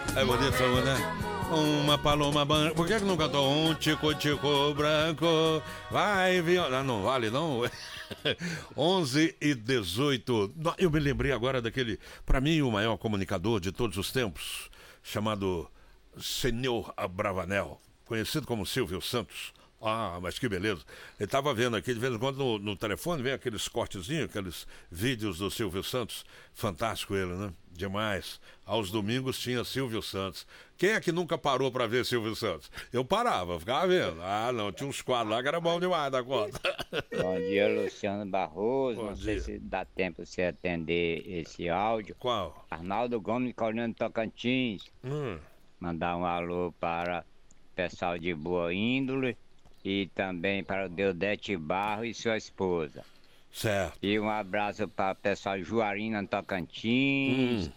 É bonito, né? Uma paloma branca. Por que não cantou um tico-tico branco? Vai, viola. Não vale, não. 11h18. Eu me lembrei agora daquele, para mim, o maior comunicador de todos os tempos, chamado Senhor Abravanel, conhecido como Silvio Santos. Ah, mas que beleza. Ele estava vendo aqui, de vez em quando no telefone, vem aqueles cortezinhos, aqueles vídeos do Silvio Santos. Fantástico ele, né? Demais. Aos domingos tinha Silvio Santos. Quem é que nunca parou para ver Silvio Santos? Eu parava, ficava vendo. Ah, não, tinha uns quadros lá que era bom demais da conta. Bom dia, Luciano Barroso. Bom Não dia. sei se dá tempo você atender esse áudio. Qual? Arnaldo Gomes, Colônia Tocantins. Hum. Mandar um alô para o pessoal de boa índole e também para o Deodete Barro e sua esposa. Certo. E um abraço para o pessoal de Juarina, Tocantins.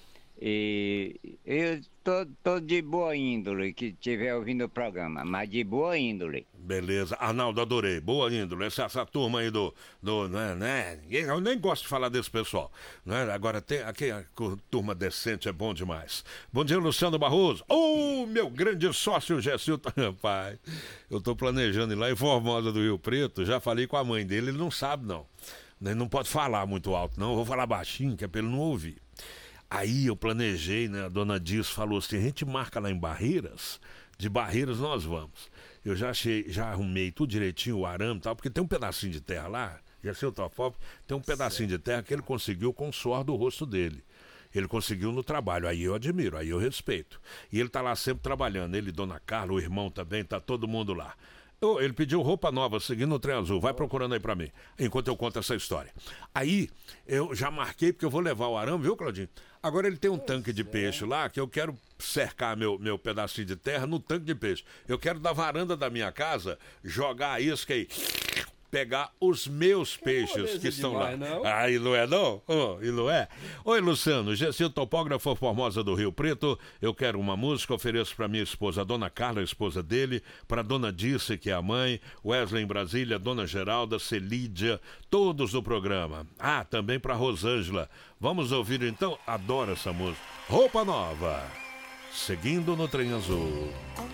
E eu tô de boa índole, que estiver ouvindo o programa, mas de boa índole. Beleza. Arnaldo, adorei. Boa índole. Essa turma aí do né? Eu nem gosto de falar desse pessoal. Né? Agora, tem aqui a turma decente, é bom demais. Bom dia, Luciano Barroso. Meu grande sócio, Gessilton. Rapaz, eu tô planejando ir lá em Formosa do Rio Preto. Já falei com a mãe dele, ele não sabe, não. Ele não pode falar muito alto, não. Eu vou falar baixinho, que é pra ele não ouvir. Aí eu planejei, né? A dona Dias falou assim: a gente marca lá em Barreiras, de Barreiras nós vamos. Eu já arrumei tudo direitinho, o arame e tal, porque tem um pedacinho de terra lá, já sei o Tofop, tem um pedacinho de terra que ele conseguiu com o suor do rosto dele. Ele conseguiu no trabalho, aí eu admiro, aí eu respeito. E ele tá lá sempre trabalhando, ele, dona Carla, o irmão também, tá todo mundo lá. Ele pediu roupa nova, seguindo o trem azul. Vai procurando aí pra mim, enquanto eu conto essa história. Aí, eu já marquei, porque eu vou levar o arame, viu, Claudinho? Agora ele tem um tanque de peixe lá, que eu quero cercar meu pedacinho de terra no tanque de peixe. Eu quero, da varanda da minha casa, jogar a isca aí, pegar os meus peixes que estão lá. Não? Ah, e não é não? E não é? Oi, Luciano, Gessil, topógrafo Formosa do Rio Preto. Eu quero uma música, ofereço para minha esposa, a dona Carla, a esposa dele, para dona Dice, que é a mãe, Wesley em Brasília, dona Geralda, Celídia, todos do programa. Ah, também para Rosângela. Vamos ouvir então? Adoro essa música. Roupa Nova. Seguindo no Trem Azul.